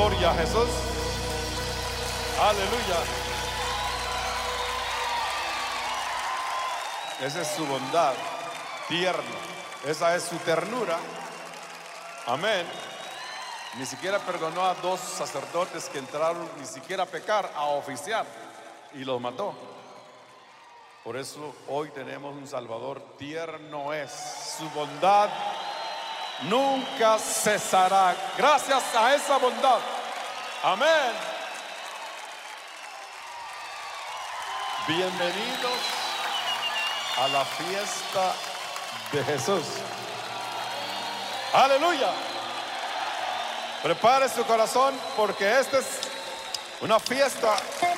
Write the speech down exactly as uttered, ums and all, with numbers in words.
gloria a Jesús. Aleluya. Esa es su bondad, tierno. Esa es su ternura. Amén. Ni siquiera perdonó a dos sacerdotes que entraron ni siquiera a pecar, a oficiar, y los mató. Por eso hoy tenemos un Salvador. Tierno es, su bondad nunca cesará. Gracias a esa bondad. Amén. Bienvenidos a la fiesta de Jesús. Aleluya. Prepare su corazón porque esta es una fiesta